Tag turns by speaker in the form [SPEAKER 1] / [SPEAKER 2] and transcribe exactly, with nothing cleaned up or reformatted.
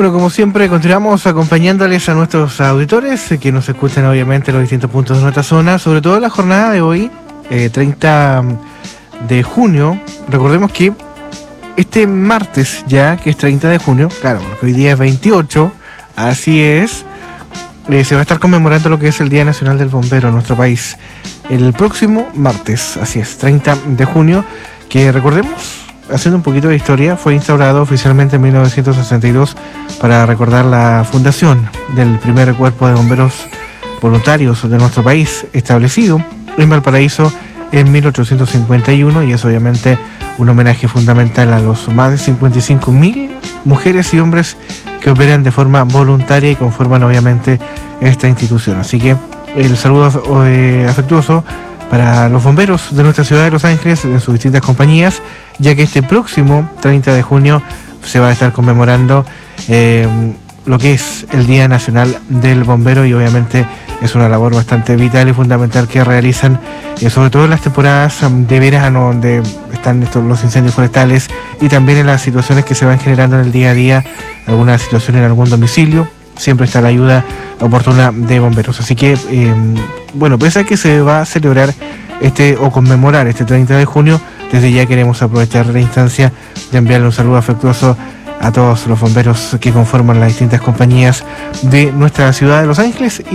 [SPEAKER 1] Bueno, como siempre, continuamos acompañándoles a nuestros auditores que nos escuchan obviamente en los distintos puntos de nuestra zona, sobre todo en la jornada de hoy, eh, treinta de junio. Recordemos que este martes ya, que es treinta de junio, claro, porque hoy día es veintiocho, así es, eh, se va a estar conmemorando lo que es el Día Nacional del Bombero en nuestro país. El próximo martes, así es, treinta de junio, que recordemos, haciendo un poquito de historia, fue instaurado oficialmente en mil novecientos sesenta y dos para recordar la fundación del primer cuerpo de bomberos voluntarios de nuestro país, establecido en Valparaíso en mil ochocientos cincuenta y uno, y es obviamente un homenaje fundamental a los más de cincuenta y cinco mil mujeres y hombres que operan de forma voluntaria y conforman obviamente esta institución. Así que el saludo eh, afectuoso para los bomberos de nuestra ciudad de Los Ángeles en sus distintas compañías, ya que este próximo treinta de junio se va a estar conmemorando eh, lo que es el Día Nacional del Bombero, y obviamente es una labor bastante vital y fundamental que realizan, eh, sobre todo en las temporadas de verano, donde están estos, los incendios forestales, y también en las situaciones que se van generando en el día a día, alguna situación en algún domicilio. Siempre está la ayuda oportuna de bomberos. Así que, eh, bueno, pese a que se va a celebrar este o conmemorar este treinta de junio, desde ya queremos aprovechar la instancia de enviarle un saludo afectuoso a todos los bomberos que conforman las distintas compañías de nuestra ciudad de Los Ángeles.